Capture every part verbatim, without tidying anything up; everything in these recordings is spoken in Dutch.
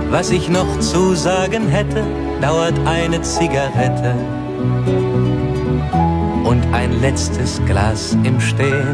Was ich noch zu sagen hätte, dauert eine Zigarette und ein letztes Glas im Stehen.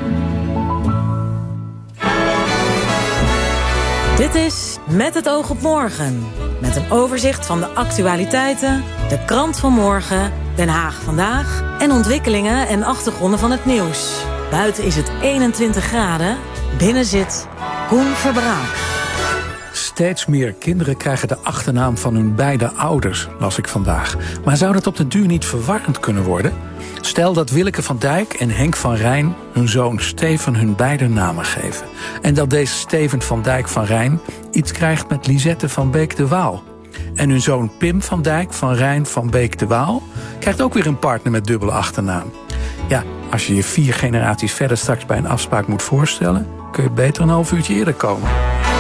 Dit is Met het oog op morgen. Met een overzicht van de actualiteiten, de krant van morgen, Den Haag vandaag en ontwikkelingen en achtergronden van het nieuws. Buiten is het eenentwintig graden, binnen zit Koen Verbraak. Steeds meer kinderen krijgen de achternaam van hun beide ouders, las ik vandaag. Maar zou dat op de duur niet verwarrend kunnen worden? Stel dat Willeke van Dijk en Henk van Rijn hun zoon Steven hun beide namen geven. En dat deze Steven van Dijk van Rijn iets krijgt met Lisette van Beek de Waal. En hun zoon Pim van Dijk van Rijn van Beek de Waal krijgt ook weer een partner met dubbele achternaam. Ja, als je je vier generaties verder straks bij een afspraak moet voorstellen, kun je beter een half uurtje eerder komen.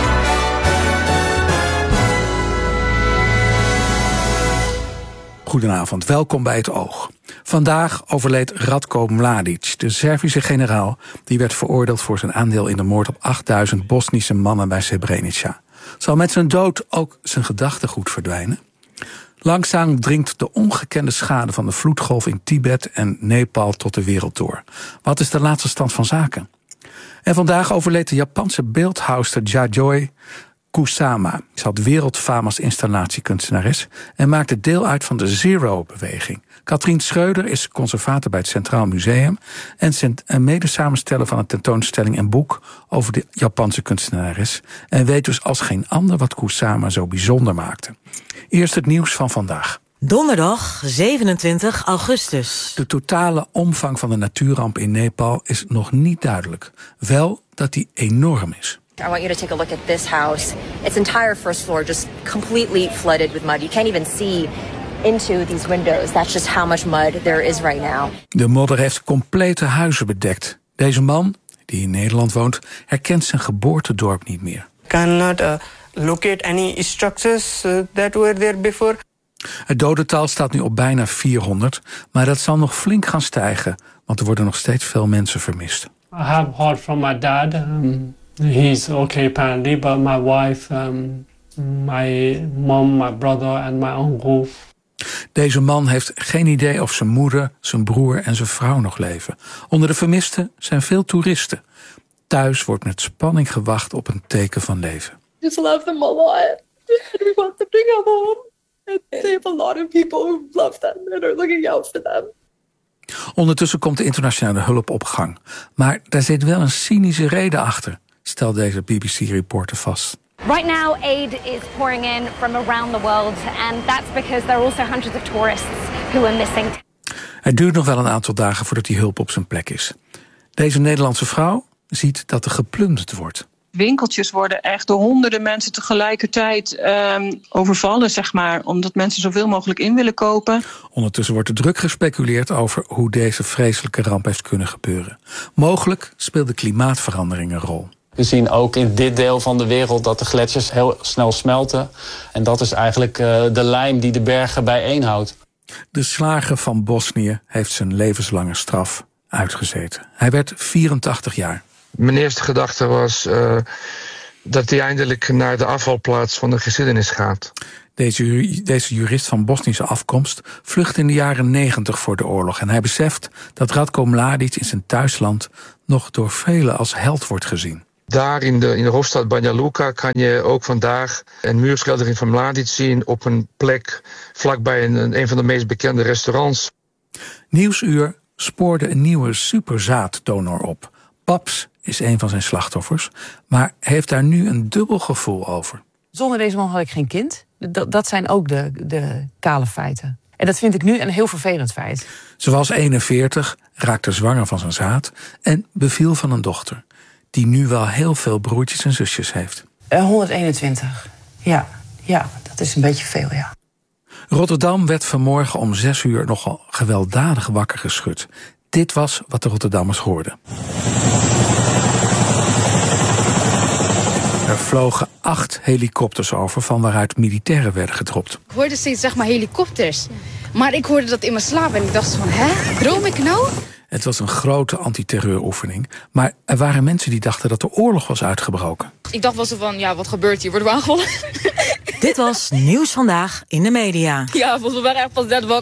Goedenavond, welkom bij Het Oog. Vandaag overleed Ratko Mladic, de Servische generaal die werd veroordeeld voor zijn aandeel in de moord op achtduizend Bosnische mannen bij Srebrenica. Zal met zijn dood ook zijn gedachtegoed verdwijnen? Langzaam dringt de ongekende schade van de vloedgolf in Tibet en Nepal tot de wereld door. Wat is de laatste stand van zaken? En vandaag overleed de Japanse beeldhouwster Yayoi Kusama. Ze had wereldfaam als installatiekunstenares en maakte deel uit van de Zero-beweging. Katrien Schreuder is conservator bij het Centraal Museum en medesamensteller van een tentoonstelling en boek over de Japanse kunstenares en weet dus als geen ander wat Kusama zo bijzonder maakte. Eerst het nieuws van vandaag. Donderdag zevenentwintig augustus. De totale omvang van de natuurramp in Nepal is nog niet duidelijk. Wel dat die enorm is. I want you to take a look at this house. Its entire first floor just completely flooded with mud. You can't even see into these windows. That's just how much mud there is right now. De modder heeft complete huizen bedekt. Deze man, die in Nederland woont, herkent zijn geboortedorp niet meer. Cannot uh, locate any structures uh, that were there before. Het dodental staat nu op bijna vierhonderd, maar dat zal nog flink gaan stijgen, want er worden nog steeds veel mensen vermist. I have heard from my dad. Um... He's okay apparently, but my wife, um, my mom, my brother and my uncle. Deze man heeft geen idee of zijn moeder, zijn broer en zijn vrouw nog leven. Onder de vermisten zijn veel toeristen. Thuis wordt met spanning gewacht op een teken van leven. Just love them a lot. And we want them to come home. And they have a lot of people who love them and are looking out for them. Ondertussen komt de internationale hulp op gang. Maar daar zit wel een cynische reden achter, stelt deze B B C-reporter vast. Right now, aid is pouring in from around the world, and that's because there are also hundreds of tourists who are missing. Het duurt nog wel een aantal dagen voordat die hulp op zijn plek is. Deze Nederlandse vrouw ziet dat er geplunderd wordt. Winkeltjes worden echt door honderden mensen tegelijkertijd um, overvallen, zeg maar, omdat mensen zoveel mogelijk in willen kopen. Ondertussen wordt er druk gespeculeerd over hoe deze vreselijke ramp heeft kunnen gebeuren. Mogelijk speelt de klimaatverandering een rol. We zien ook in dit deel van de wereld dat de gletsjers heel snel smelten. En dat is eigenlijk uh, de lijm die de bergen bijeenhoudt. De slager van Bosnië heeft zijn levenslange straf uitgezeten. Hij werd vierentachtig jaar. Mijn eerste gedachte was uh, dat hij eindelijk naar de afvalplaats van de geschiedenis gaat. Deze, deze jurist van Bosnische afkomst vlucht in de jaren negentig voor de oorlog. En hij beseft dat Ratko Mladic in zijn thuisland nog door velen als held wordt gezien. Daar in de, in de hoofdstad Banja Luka kan je ook vandaag een muurschildering van Mladic zien op een plek vlakbij een, een van de meest bekende restaurants. Nieuwsuur spoorde een nieuwe superzaaddonor op. Paps is een van zijn slachtoffers, maar heeft daar nu een dubbel gevoel over. Zonder deze man had ik geen kind. Dat, dat zijn ook de, de kale feiten. En dat vind ik nu een heel vervelend feit. Ze was eenenveertig, raakte zwanger van zijn zaad en beviel van een dochter, die nu wel heel veel broertjes en zusjes heeft. Uh, honderdeenentwintig. Ja, ja, dat is een beetje veel, ja. Rotterdam werd vanmorgen om zes uur nogal gewelddadig wakker geschud. Dit was wat de Rotterdammers hoorden. Er vlogen acht helikopters over, van waaruit militairen werden gedropt. Ik hoorde steeds, zeg maar, helikopters. Maar ik hoorde dat in mijn slaap en ik dacht van, hè, droom ik nou? Het was een grote antiterreuroefening. Maar er waren mensen die dachten dat de oorlog was uitgebroken. Ik dacht wel zo van, ja, wat gebeurt hier? Worden we aangevallen? Dit was Nieuws Vandaag in de Media. Ja, volgens mij waren echt pas net wakker.